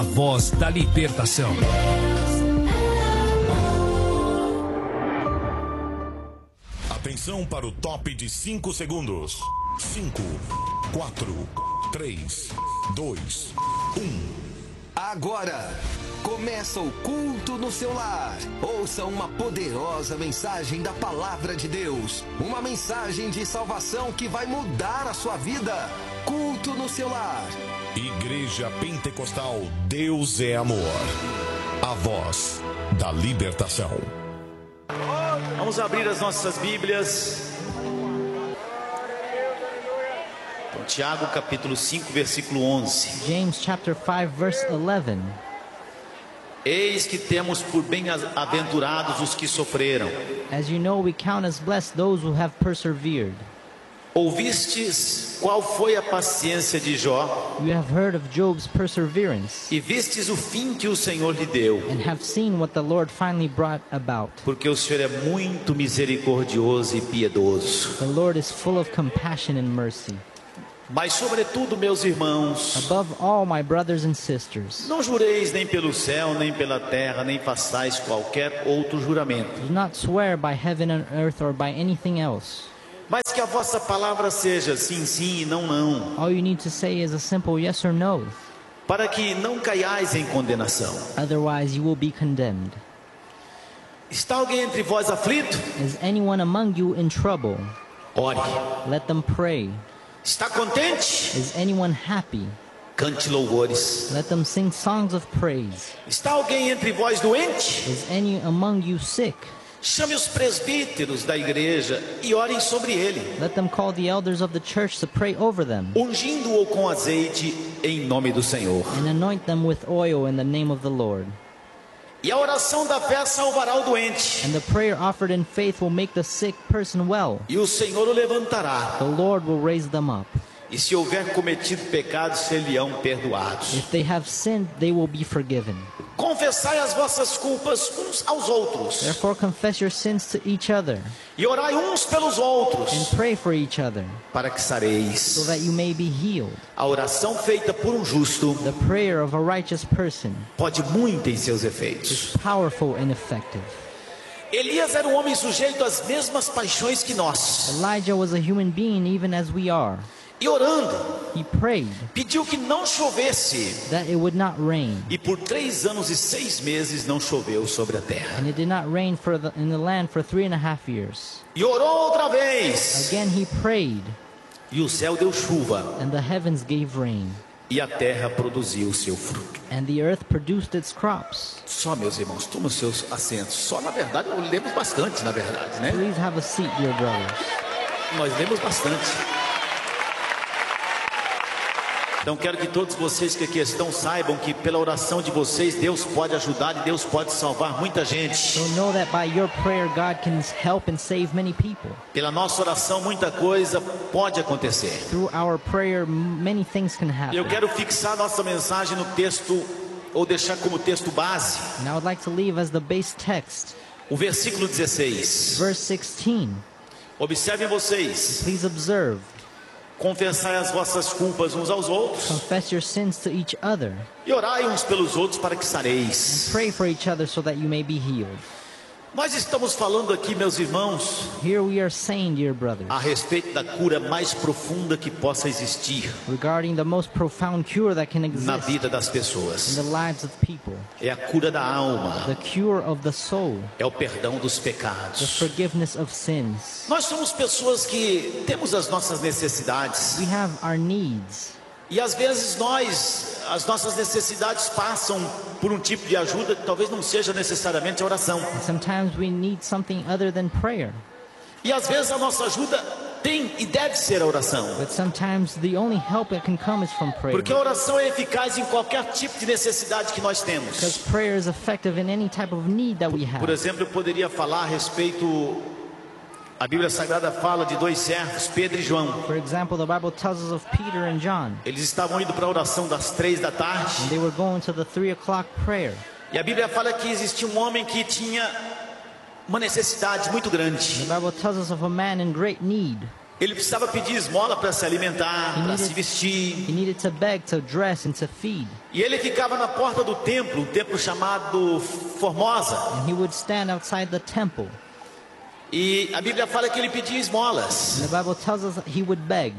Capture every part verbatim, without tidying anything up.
A voz da libertação. Atenção para o top de cinco segundos. cinco, quatro, três, dois, um. Agora começa o culto no seu lar. Ouça uma poderosa mensagem da palavra de Deus. Uma mensagem de salvação que vai mudar a sua vida. Culto no seu lar. Igreja Pentecostal Deus é Amor. A voz da libertação. Vamos abrir as nossas Bíblias. Então, Tiago capítulo cinco, versículo onze. James chapter five verse eleven. Eis que temos por bem-aventurados os que sofreram. As you know, we count as blessed those who have persevered. Ouvistes qual foi a paciência de Jó? You have heard of Job's perseverance. E vistes o fim que o Senhor lhe deu. And have seen what the Lord finally brought about. Porque o Senhor é muito misericordioso e piedoso. The Lord is full of compassion and mercy. Mas sobretudo, meus irmãos, above all, my brothers and sisters, não jureis nem pelo céu, nem pela terra, nem façais qualquer outro juramento. Do not swear by heaven and earth or by anything else. Mas que a vossa palavra seja sim, sim e não, não. All you need to say is a simple yes or no. Para que não caiais em condenação. Otherwise you will be condemned. Está alguém entre vós aflito? Is anyone among you in trouble? Ore. Let them pray. Está contente? Is anyone happy? Cante louvores. Let them sing songs of praise. Está alguém entre vós doente? Is any among you sick? Chame os presbíteros da igreja e orem sobre ele. Let them call the elders of the church to pray over them. Ungindo-o com azeite em nome do Senhor. And anoint them with oil in the name of the Lord. E a oração da fé salvará o doente. And the prayer offered in faith will make the sick person well. E o Senhor o levantará. The Lord will raise them up. E se houver cometido pecados, ser-lhe-ão perdoados. If they have sinned, they will be forgiven. Confessai as vossas culpas uns aos outros. Therefore confess your sins to each other. E orai uns pelos outros. And pray for each other. Para que sareis. So that you may be healed. A oração feita por um justo. The prayer of a righteous person. Pode muito em seus efeitos. Is powerful and effective. Elias era um homem sujeito às mesmas paixões que nós. Elijah was a human being even as we are. E orando, he prayed, pediu que não chovesse, that it would not rain. E por três anos e seis meses não choveu sobre a terra. And it did not rain for the, in the land for three and a half years. E orou outra vez. Again he prayed. E o céu deu chuva. And the heavens gave rain. E a terra produziu o seu fruto. And the earth produced its crops. Só, meus irmãos, tomem os seus assentos. Só, na verdade, lemos bastante, na verdade, né? Please have a seat, dear brothers. Nós lemos bastante. Então quero que todos vocês que aqui estão saibam que pela oração de vocês Deus pode ajudar e Deus pode salvar muita gente. So know that by your prayer God can help and save many people. Pela nossa oração muita coisa pode acontecer. Through our prayer many things can happen. Eu quero fixar nossa mensagem no texto ou deixar como texto base. And I would like to leave as the base text. O versículo dezesseis. Verse sixteen. Observem vocês. Please observe. Confessai as vossas culpas uns aos outros. Confess your sins to each other. E orai uns pelos outros para que sareis. And pray for each other so that you may be healed. Nós estamos falando aqui, meus irmãos, Here we are saying, dear brothers, a respeito da cura mais profunda que possa existir regarding the most profound cure that can exist na vida das pessoas. in the lives of people. É a cura da alma. The cure of the soul. É o perdão dos The pecados. forgiveness of sins. Nós somos pessoas que temos as nossas necessidades. We have our needs. E às vezes nós, as nossas necessidades passam por um tipo de ajuda que talvez não seja necessariamente a oração. And sometimes we need something other than prayer. E às vezes a nossa ajuda tem e deve ser a oração. But sometimes the only help that can come is from prayer. Porque a oração é eficaz em qualquer tipo de necessidade que nós temos. Because prayer is effective in any type of need that we have. Por exemplo, eu poderia falar a respeito... A Bíblia Sagrada fala de dois servos, Pedro e João. For example, the Bible tells us of Peter and John. Eles estavam indo para a oração das três da tarde. And they were going to the three o'clock prayer. E a Bíblia fala que existia um homem que tinha uma necessidade muito grande. The Bible tells us of a man in great need. Ele precisava pedir esmola para se alimentar, He para se needed, vestir. he needed to beg, to dress, and to feed. E ele ficava na porta do templo, um templo chamado Formosa. And he would stand outside the temple. E a Bíblia fala que ele pedia esmolas. And the Bible tells us that he would beg.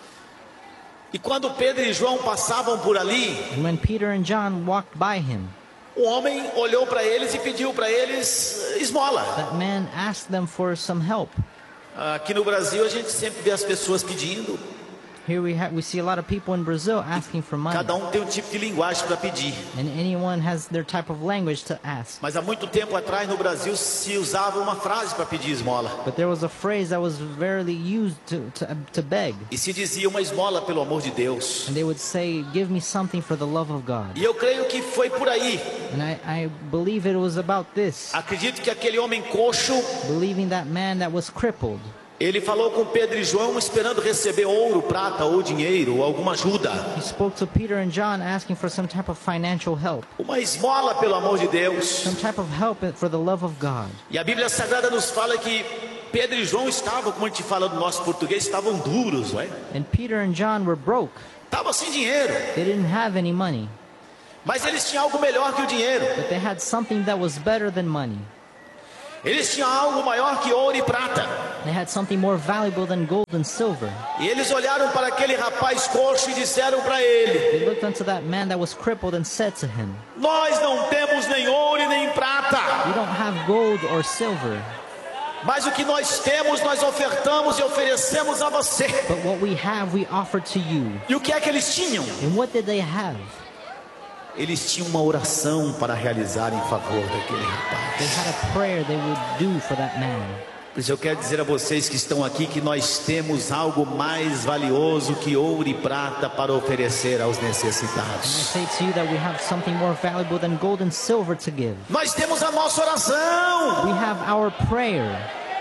E quando Pedro e João passavam por ali, And when Peter and John walked by him, um homem olhou para eles e pediu para eles esmola. that man asked them for some help. Aqui no Brasil a gente sempre vê as pessoas pedindo. Here we have we see a lot of people in Brazil asking for money. Cada um tem um tipo de linguagem para pedir. And anyone has their type of language to ask. Mas há muito tempo atrás no Brasil se usava uma frase para pedir esmola. But there was a phrase that was rarely used to, to, to beg. E se dizia uma esmola pelo amor de Deus. And they would say, give me something for the love of God. E eu creio que foi por aí. And I, I believe it was about this. Acredito que aquele homem coxo, Believing that man that was crippled. ele falou com Pedro e João esperando receber ouro, prata ou dinheiro ou alguma ajuda. He spoke to Peter and John asking for some type of financial help. Uma esmola pelo amor de Deus. Some type of help for the love of God. E a Bíblia Sagrada nos fala que Pedro e João estavam, como a gente fala no nosso português, estavam duros, não é? And Peter and John were broke. Estavam sem dinheiro. They didn't have any money. Mas eles tinham algo melhor que o dinheiro. But they had something that was better than money. Eles tinham algo maior que ouro e prata. They had something more valuable than gold and silver. E eles olharam para aquele rapaz coxo e disseram para ele: They looked unto that man that was crippled and said to him, nós não temos nem ouro e nem prata. we don't have gold or silver. Mas o que nós temos, nós ofertamos e oferecemos a você. But what we have, we offer to you. E o que é que eles tinham? And what did they have? Eles tinham uma oração para realizar em favor daquele rapaz. They had a prayer they would do for that man. Por isso eu quero dizer a vocês que estão aqui que nós temos algo mais valioso que ouro e prata para oferecer aos And I necessitados. say to you that we have something more valuable than gold and silver to give. Nós temos a nossa oração. We have our prayer.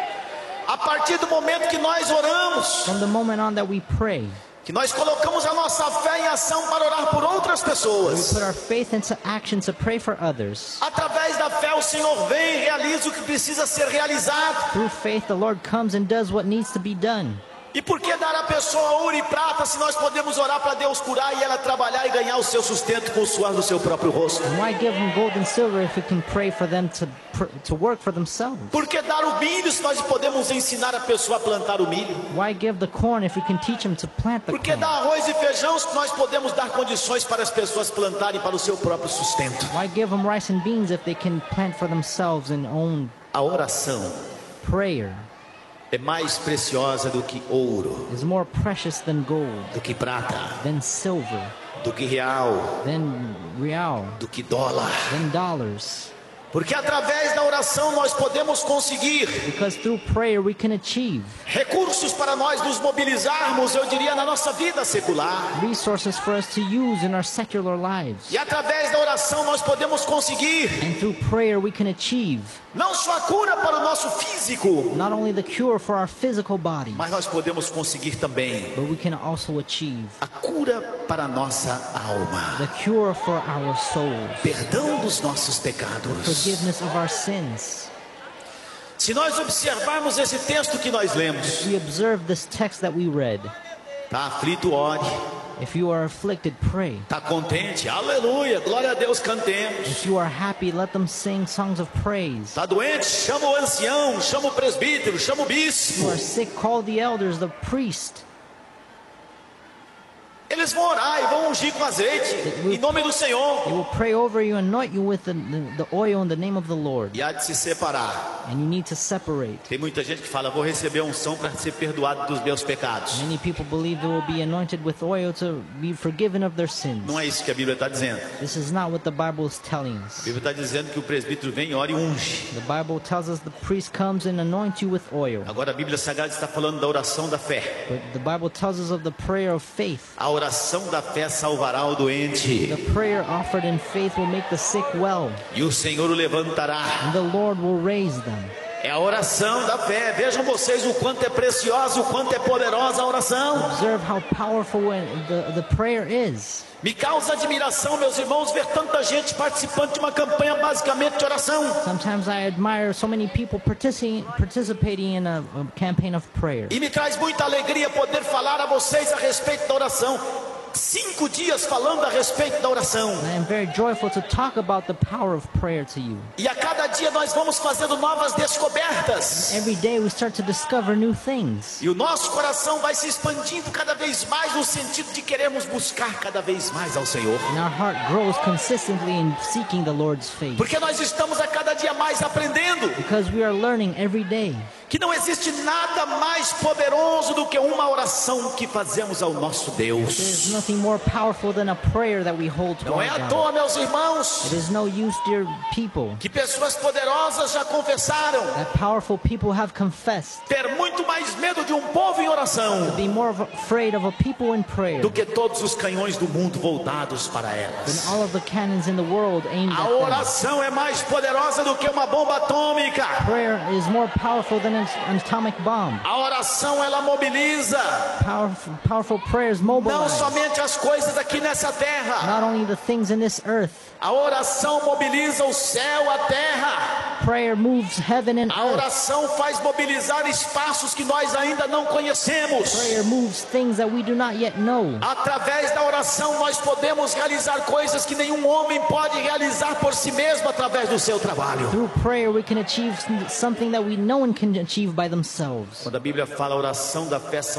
A partir do momento que nós oramos, From the moment on that we pray, que nós colocamos a nossa fé em ação para orar por outras we pessoas. put our faith into action to pray for others. Através da fé o Senhor vem e realiza o que precisa ser realizado. Through faith, the Lord comes and does what needs to be done. E por que dar a pessoa ouro e prata se nós podemos orar para Deus curar e ela trabalhar e ganhar o seu sustento com o suor do seu próprio rosto? And why give them gold and silver if we can pray for them to pr- to work for themselves? Por que dar o milho se nós podemos ensinar a pessoa a plantar o milho? Why give the corn if we can teach them to plant the Por que corn? dar arroz e feijão se nós podemos dar condições para as pessoas plantarem para o seu próprio sustento? Why give them rice and beans if they can plant for themselves and own? A oração Prayer é mais preciosa do que ouro, is more precious than gold, do que prata, than silver, do que real, than real, do que dólar. than dollars. Porque através da oração nós podemos conseguir Because through prayer we can achieve recursos para nós nos mobilizarmos, eu diria, na nossa vida secular. resources for us to use in our secular lives. E através da oração nós podemos conseguir And through prayer we can achieve não só a cura para o nosso físico, not only the cure for our physical body, mas nós podemos conseguir também but we can also achieve a cura para a nossa alma, the cure for our souls, perdão dos nossos pecados. forgiveness of our sins. Se nós observarmos esse texto que nós lemos, We observe this text that we read. tá aflito, ore. If you are afflicted, pray. Tá contente? Aleluia, glória a Deus, cantemos. If you are happy, let them sing songs of praise. Tá doente? Chama o ancião, chama o presbítero, chama o If you bispo. are sick, call the elders, the priest. Eles vão orar e vão ungir com azeite, em nome do Senhor. They will pray over you, anoint you with the, the, the oil in the name of the Lord. E há de se separar. And you need to separate. Tem muita gente que fala, vou receber a unção para ser perdoado dos meus pecados. Many people believe they will be anointed with oil to be forgiven of their sins. Não é isso que a Bíblia está dizendo. This is not what the Bible is telling A us. Bíblia está dizendo que o presbítero vem, ora e unge. The Bible tells us the priest comes and anoints you with oil. Agora a Bíblia Sagrada está falando da oração da fé. But the Bible tells us of the prayer of faith. A oração da fé salvará o doente. The prayer offered in faith will make the sick well, E o Senhor o levantará. and the Lord will raise them. É a oração da fé. Vejam vocês o quanto é preciosa, o quanto é poderosa a oração. Observe how powerful the, the prayer is. Me causa admiração, meus irmãos, ver tanta gente participando de uma campanha basicamente de oração. Sometimes I admire so many people participating participating in a, a campaign of prayer. E me traz muita alegria poder falar a vocês a respeito da oração. Cinco dias falando a respeito da oração. I am very joyful to talk about the power of prayer to you. E a cada dia nós vamos fazendo novas descobertas. Every day we start to discover new things. E o nosso coração vai se expandindo cada vez mais no sentido de queremos buscar cada vez mais ao Senhor. And our heart grows consistently in seeking the Lord's face. Porque nós estamos a cada dia mais aprendendo. Because we are learning every day. Que não existe nada mais poderoso do que uma oração que fazemos ao nosso Deus. There's nothing more powerful than a prayer that we hold to Não our é à God. toa, meus irmãos, It is no use, dear people, que pessoas poderosas já confessaram that powerful people have confessed ter muito mais medo de um povo em oração to be more of afraid of a people in prayer do que todos os canhões do mundo voltados para than elas. all of the cannons in the world aimed A at them. oração é mais poderosa do que uma bomba atômica. Prayer is more powerful than an atomic bomb. A oração ela mobiliza Powerful, powerful prayers não mobilize somente as coisas aqui nessa terra. not only the things in this earth. A oração mobiliza o céu, a terra. Prayer moves heaven and A earth. oração faz mobilizar espaços que nós ainda não conhecemos. Prayer moves things that we do not yet know. Através da oração nós podemos realizar coisas que nenhum homem pode realizar por si mesmo através do seu trabalho. Through prayer we can achieve something that we no one can achieve by themselves. Quando a Bíblia fala oração da fé